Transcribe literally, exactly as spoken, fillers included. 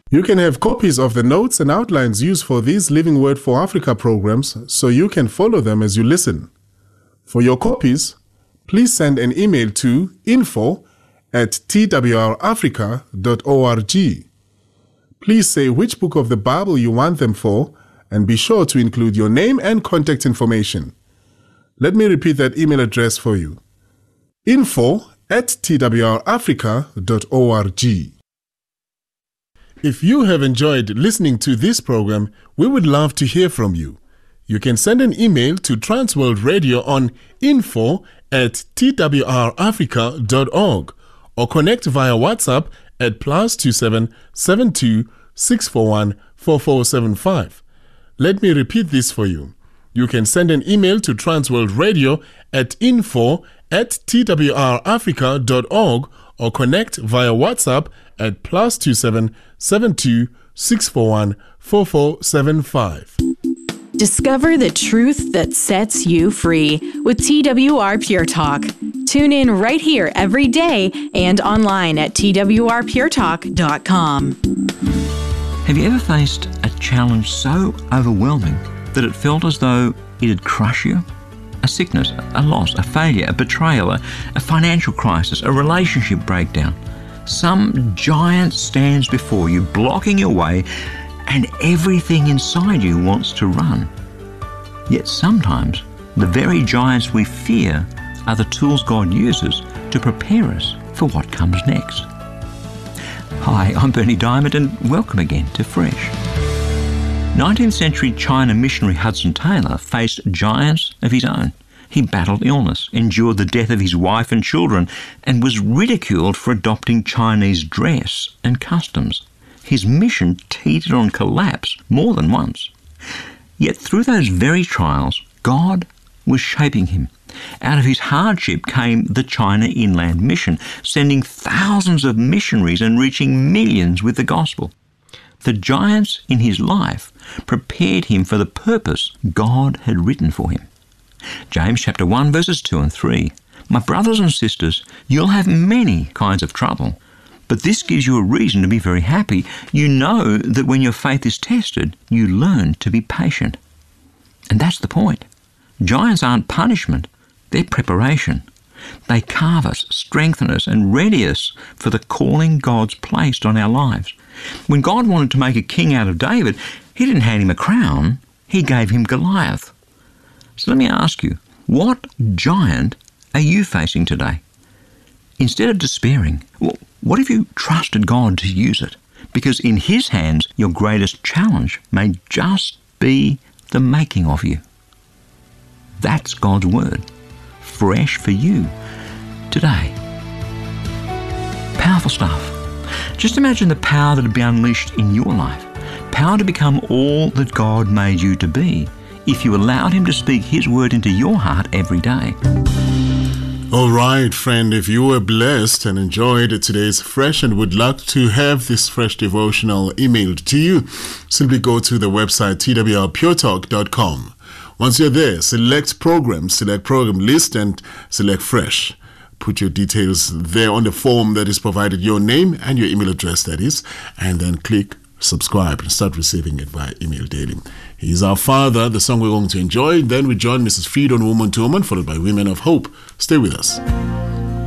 You can have copies of the notes and outlines used for these Living Word for Africa programs so you can follow them as you listen. For your copies, please send an email to info at t w r africa dot org. Please say which book of the Bible you want them for and be sure to include your name and contact information. Let me repeat that email address for you. info at t w r africa dot org. If you have enjoyed listening to this program, we would love to hear from you. You can send an email to Transworld Radio on info at t w r africa dot org or connect via WhatsApp at plus two seven seven two six four one four four seven five. Let me repeat this for you. You can send an email to Transworld Radio at info at t w r africa dot org or connect via WhatsApp at plus two seven seven two six four one four four seven five. Discover the truth that sets you free with T W R Pure Talk. Tune in right here every day and online at t w r pure talk dot com. Have you ever faced a challenge so overwhelming that it felt as though it'd crush you? A sickness, a loss, a failure, a betrayal, a, a financial crisis, a relationship breakdown. Some giant stands before you, blocking your way, and everything inside you wants to run. Yet sometimes the very giants we fear are the tools God uses to prepare us for what comes next. Hi, I'm Bernie Diamond and welcome again to Fresh. nineteenth century China missionary Hudson Taylor faced giants of his own. He battled illness, endured the death of his wife and children, and was ridiculed for adopting Chinese dress and customs. His mission teetered on collapse more than once. Yet through those very trials, God was shaping him. Out of his hardship came the China Inland Mission, sending thousands of missionaries and reaching millions with the gospel. The giants in his life prepared him for the purpose God had written for him. James chapter one verses two and three. My brothers and sisters, you'll have many kinds of trouble, but this gives you a reason to be very happy. You know that when your faith is tested, you learn to be patient. And that's the point. Giants aren't punishment, they're preparation. They carve us, strengthen us, and ready us for the calling God's placed on our lives. When God wanted to make a king out of David, he didn't hand him a crown, he gave him Goliath. So let me ask you, what giant are you facing today? Instead of despairing, what if you trusted God to use it? Because in his hands, your greatest challenge may just be the making of you. That's God's word, fresh for you today. Powerful stuff. Just imagine the power that would be unleashed in your life. Power to become all that God made you to be if you allowed him to speak his word into your heart every day. All right, friend, if you were blessed and enjoyed today's Fresh and would like to have this Fresh devotional emailed to you, simply go to the website t w r pure talk dot com. Once you're there, select Program, select Program List, and select Fresh. Put your details there on the form that is provided, your name and your email address, that is, and then click subscribe and start receiving it via email daily. He's Our Father, the song we're going to enjoy. Then we join Missus Freedom, Woman to Woman, followed by Women of Hope. Stay with us.